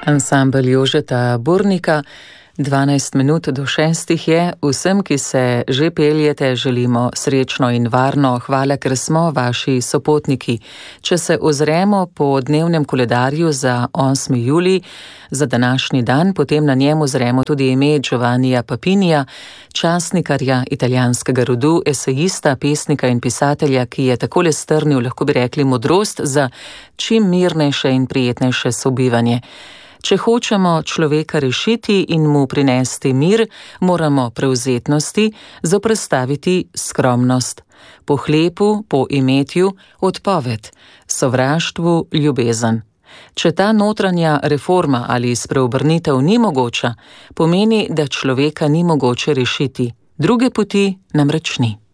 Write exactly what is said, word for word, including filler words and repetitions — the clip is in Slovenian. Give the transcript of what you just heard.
Ansambel Jožeta Burnika, dvanajst minut do šestih je. Vsem, ki se že peljete, želimo srečno in varno. Hvala, ker smo vaši sopotniki. Če se ozremo po dnevnem koledarju za osmi julij, za današnji dan, potem na njem ozremo tudi ime Giovannija Papinija, časnikarja italijanskega rodu, esejista, pesnika in pisatelja, ki je takole strnil, lahko bi rekli, modrost za čim mirnejše in prijetnejše sobivanje. Če hočemo človeka rešiti in mu prinesti mir, moramo prevzetnosti zoperstaviti skromnost, pohlepu, po imetju odpoved, sovraštvu ljubezen. Če ta notranja reforma ali spreobrnitev ni mogoča, pomeni, da človeka ni mogoče rešiti. Druge poti namreč ni.